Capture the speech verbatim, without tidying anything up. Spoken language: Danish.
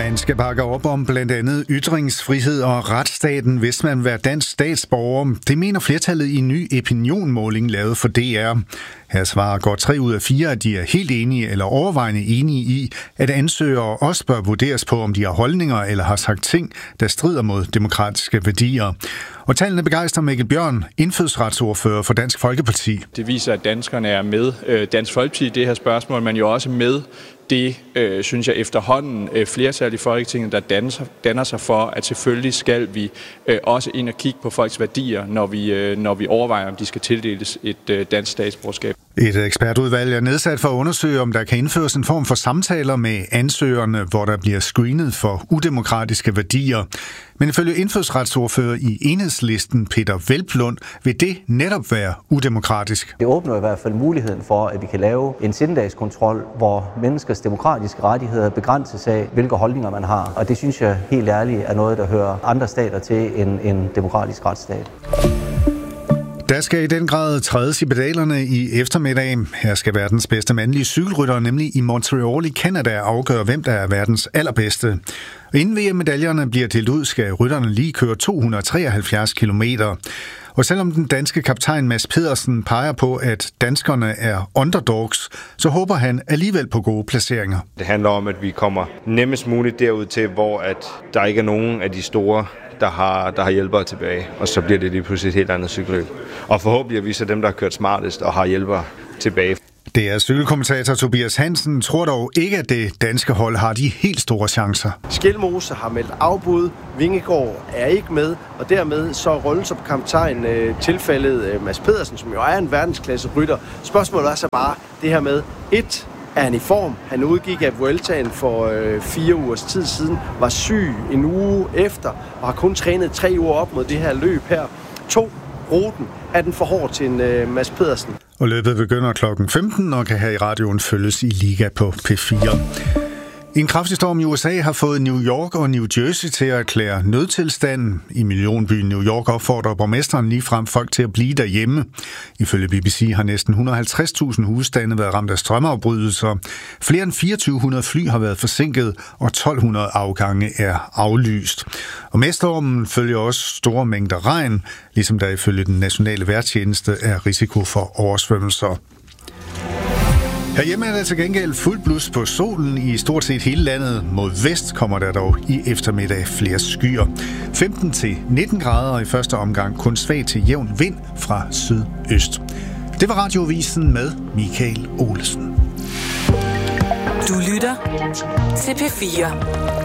Man skal bakke op om blandt andet ytringsfrihed og retsstaten, hvis man vil være dansk statsborger. Det mener flertallet i en ny opinionmåling lavet for D R. Her svarer godt tre ud af fire, at de er helt enige eller overvejende enige i, at ansøgere også bør vurderes på, om de har holdninger eller har sagt ting, der strider mod demokratiske værdier. Og tallene begejstrer Mikkel Bjørn, indfødsretsordfører for Dansk Folkeparti. Det viser, at danskerne er med Dansk Folkeparti i det her spørgsmål, men jo også med det, øh, synes jeg, efterhånden øh, flertal i Folketinget, der danner sig, danner sig for, at selvfølgelig skal vi øh, også ind og kigge på folks værdier, når vi, øh, når vi overvejer, om de skal tildeles et øh, dansk statsborgerskab. Et ekspertudvalg er nedsat for at undersøge, om der kan indføres en form for samtaler med ansøgerne, hvor der bliver screenet for udemokratiske værdier. Men ifølge indfødsretsordfører i Enhedslisten, Peter Hvelplund, vil det netop være udemokratisk. Det åbner i hvert fald muligheden for, at vi kan lave en sindelagskontrol, hvor menneskers demokratiske rettigheder begrænses af, hvilke holdninger man har. Og det synes jeg helt ærligt er noget, der hører andre stater til end en demokratisk retsstat. Der skal i den grad trædes i pedalerne i eftermiddag. Her skal verdens bedste mandlige cykelrytter, nemlig i Montreal i Canada, afgøre, hvem der er verdens allerbedste. Og inden V M-medaljerne bliver delt ud, skal rytterne lige køre to hundrede og treoghalvfjerds kilometer. Og selvom den danske kaptajn Mads Pedersen peger på, at danskerne er underdogs, så håber han alligevel på gode placeringer. Det handler om, at vi kommer nemmest muligt derud til, hvor at der ikke er nogen af de store, der har, der har hjælpere tilbage. Og så bliver det lige pludselig et helt andet cykelløb. Og forhåbentlig er vi så dem, der har kørt smartest og har hjælpere tilbage. Det er cykelkommentator Tobias Hansen, tror dog ikke, at det danske hold har de helt store chancer. Skelmose har meldt afbud, Vingegaard er ikke med, og dermed så er rollen som kaptajn øh, tilfældet øh, Mads Pedersen, som jo er en verdensklasse rytter. Spørgsmålet er så bare det her med, et, er han i form? Han udgik af Vueltaen for øh, fire ugers tid siden, var syg en uge efter, og har kun trænet tre uger op mod det her løb her. To, ruten, er den for hård til en øh, Mads Pedersen? Og løbet begynder klokken femten og kan her i radioen følges i Liga på P fire. En kraftig storm i U S A har fået New York og New Jersey til at erklære nødtilstand. I millionbyen New York opfordrer borgmesteren ligefrem folk til at blive derhjemme. Ifølge B B C har næsten et hundrede og halvtreds tusind husstande været ramt af strømafbrydelser. Flere end to tusind fire hundrede fly har været forsinket, og tolv hundrede afgange er aflyst. Og med stormen følger også store mængder regn, ligesom der ifølge den nationale vejrtjeneste er risiko for oversvømmelser. Herhjemme er der til gengæld fuld blus på solen i stort set hele landet. Mod vest kommer der dog i eftermiddag flere skyer. femten til nitten grader i første omgang, kun svag til jævn vind fra sydøst. Det var Radioavisen med Michael Olesen. Du lytter til P fire.